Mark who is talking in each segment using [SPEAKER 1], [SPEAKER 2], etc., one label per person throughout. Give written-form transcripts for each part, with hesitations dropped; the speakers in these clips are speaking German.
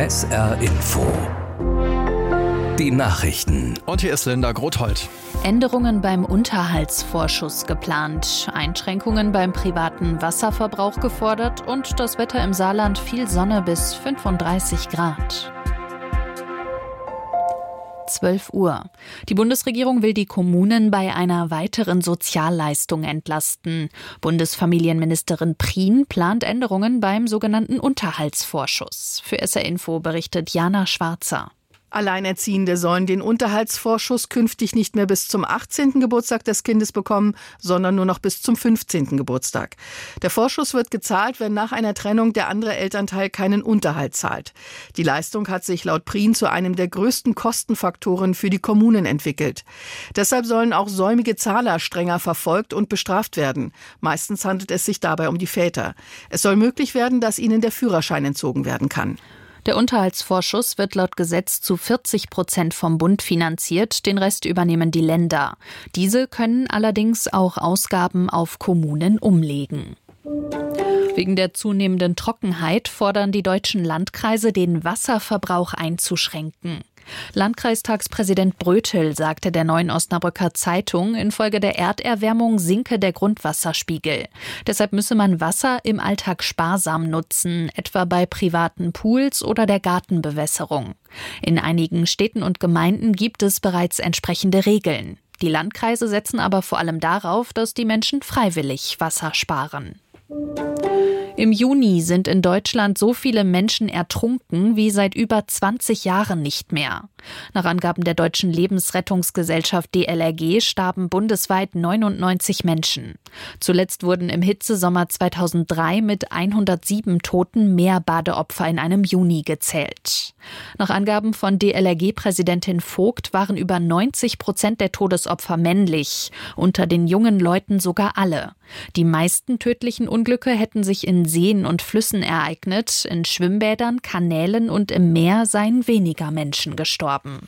[SPEAKER 1] SR Info. Die Nachrichten.
[SPEAKER 2] Und hier ist Linda Grothold.
[SPEAKER 3] Änderungen beim Unterhaltsvorschuss geplant, Einschränkungen beim privaten Wasserverbrauch gefordert und das Wetter im Saarland viel Sonne bis 35 Grad. 12 Uhr. Die Bundesregierung will die Kommunen bei einer weiteren Sozialleistung entlasten. Bundesfamilienministerin Prien plant Änderungen beim sogenannten Unterhaltsvorschuss. Für SR Info berichtet Jana Schwarzer.
[SPEAKER 4] Alleinerziehende sollen den Unterhaltsvorschuss künftig nicht mehr bis zum 18. Geburtstag des Kindes bekommen, sondern nur noch bis zum 15. Geburtstag. Der Vorschuss wird gezahlt, wenn nach einer Trennung der andere Elternteil keinen Unterhalt zahlt. Die Leistung hat sich laut Prien zu einem der größten Kostenfaktoren für die Kommunen entwickelt. Deshalb sollen auch säumige Zahler strenger verfolgt und bestraft werden. Meistens handelt es sich dabei um die Väter. Es soll möglich werden, dass ihnen der Führerschein entzogen werden kann.
[SPEAKER 3] Der Unterhaltsvorschuss wird laut Gesetz zu 40% vom Bund finanziert, den Rest übernehmen die Länder. Diese können allerdings auch Ausgaben auf Kommunen umlegen. Wegen der zunehmenden Trockenheit fordern die deutschen Landkreise, den Wasserverbrauch einzuschränken. Landkreistagspräsident Brötel sagte der Neuen Osnabrücker Zeitung, infolge der Erderwärmung sinke der Grundwasserspiegel. Deshalb müsse man Wasser im Alltag sparsam nutzen, etwa bei privaten Pools oder der Gartenbewässerung. In einigen Städten und Gemeinden gibt es bereits entsprechende Regeln. Die Landkreise setzen aber vor allem darauf, dass die Menschen freiwillig Wasser sparen. Im Juni sind in Deutschland so viele Menschen ertrunken wie seit über 20 Jahren nicht mehr. Nach Angaben der Deutschen Lebensrettungsgesellschaft DLRG starben bundesweit 99 Menschen. Zuletzt wurden im Hitzesommer 2003 mit 107 Toten mehr Badeopfer in einem Juni gezählt. Nach Angaben von DLRG-Präsidentin Vogt waren über 90% der Todesopfer männlich, unter den jungen Leuten sogar alle. Die meisten tödlichen Unglücke hätten sich in Seen und Flüssen ereignet, in Schwimmbädern, Kanälen und im Meer seien weniger Menschen gestorben.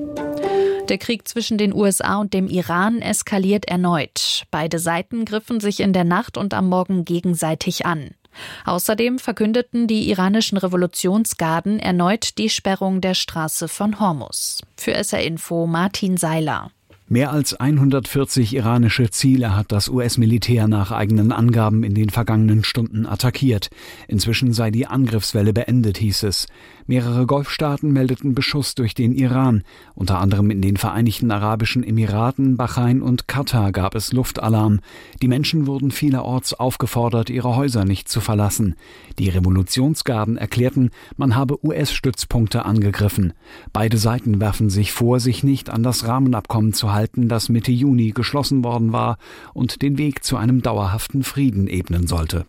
[SPEAKER 3] Der Krieg zwischen den USA und dem Iran eskaliert erneut. Beide Seiten griffen sich in der Nacht und am Morgen gegenseitig an. Außerdem verkündeten die iranischen Revolutionsgarden erneut die Sperrung der Straße von Hormuz. Für SR Info Martin Seiler.
[SPEAKER 5] Mehr als 140 iranische Ziele hat das US-Militär nach eigenen Angaben in den vergangenen Stunden attackiert. Inzwischen sei die Angriffswelle beendet, hieß es. Mehrere Golfstaaten meldeten Beschuss durch den Iran. Unter anderem in den Vereinigten Arabischen Emiraten, Bahrain und Katar gab es Luftalarm. Die Menschen wurden vielerorts aufgefordert, ihre Häuser nicht zu verlassen. Die Revolutionsgarden erklärten, man habe US-Stützpunkte angegriffen. Beide Seiten werfen sich vor, sich nicht an das Rahmenabkommen zu halten, das Mitte Juni geschlossen worden war und den Weg zu einem dauerhaften Frieden ebnen sollte.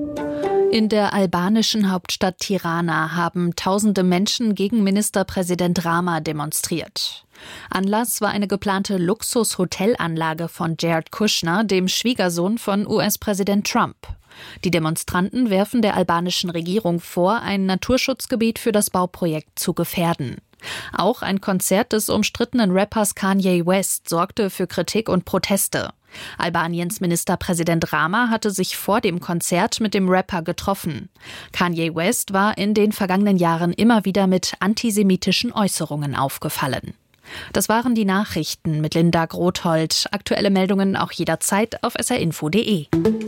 [SPEAKER 3] In der albanischen Hauptstadt Tirana haben tausende Menschen gegen Ministerpräsident Rama demonstriert. Anlass war eine geplante Luxus-Hotelanlage von Jared Kushner, dem Schwiegersohn von US-Präsident Trump. Die Demonstranten werfen der albanischen Regierung vor, ein Naturschutzgebiet für das Bauprojekt zu gefährden. Auch ein Konzert des umstrittenen Rappers Kanye West sorgte für Kritik und Proteste. Albaniens Ministerpräsident Rama hatte sich vor dem Konzert mit dem Rapper getroffen. Kanye West war in den vergangenen Jahren immer wieder mit antisemitischen Äußerungen aufgefallen. Das waren die Nachrichten mit Linda Grothold. Aktuelle Meldungen auch jederzeit auf srinfo.de.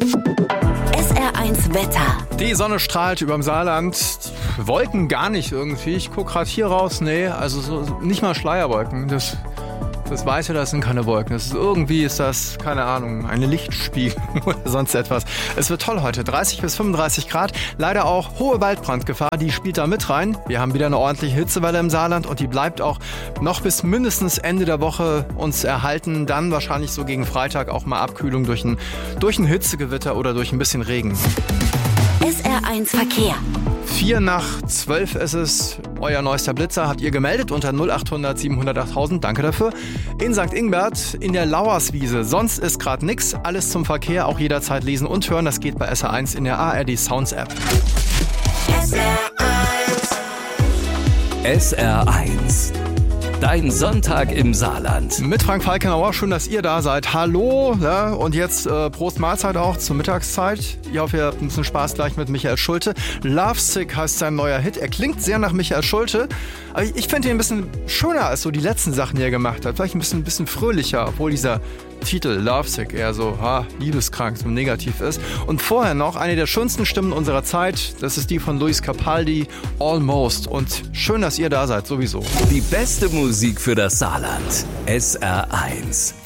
[SPEAKER 6] SR1 Wetter.
[SPEAKER 2] Die Sonne strahlt überm Saarland. Wolken gar nicht irgendwie. Ich gucke gerade hier raus. Nee, also so, nicht mal Schleierwolken. Das Weiße, das sind keine Wolken. Irgendwie ist das, keine Ahnung, eine Lichtspiegelung oder sonst etwas. Es wird toll heute. 30 bis 35 Grad. Leider auch hohe Waldbrandgefahr. Die spielt da mit rein. Wir haben wieder eine ordentliche Hitzewelle im Saarland und die bleibt auch noch bis mindestens Ende der Woche uns erhalten. Dann wahrscheinlich so gegen Freitag auch mal Abkühlung durch ein Hitzegewitter oder durch ein bisschen Regen.
[SPEAKER 6] SR1 Verkehr.
[SPEAKER 2] 11:04 ist es. Euer neuester Blitzer habt ihr gemeldet unter 0800 700 8000. Danke dafür. In St. Ingbert in der Lauerswiese. Sonst ist gerade nichts. Alles zum Verkehr auch jederzeit lesen und hören. Das geht bei SR1 in der ARD Sounds App.
[SPEAKER 6] SR1.
[SPEAKER 1] SR1 Dein Sonntag im Saarland.
[SPEAKER 2] Mit Frank Falkenauer, schön, dass ihr da seid. Hallo, ja, und jetzt Prost Mahlzeit auch zur Mittagszeit. Ich hoffe, ihr habt ein bisschen Spaß gleich mit Michael Schulte. Lovesick heißt sein neuer Hit. Er klingt sehr nach Michael Schulte, aber ich finde ihn ein bisschen schöner als so die letzten Sachen, die er gemacht hat. Vielleicht ein bisschen fröhlicher, obwohl dieser Titel Lovesick eher so liebeskrank, so negativ ist. Und vorher noch eine der schönsten Stimmen unserer Zeit. Das ist die von Luis Capaldi, Almost. Und schön, dass ihr da seid, sowieso.
[SPEAKER 1] Die beste Musik für das Saarland. SR1.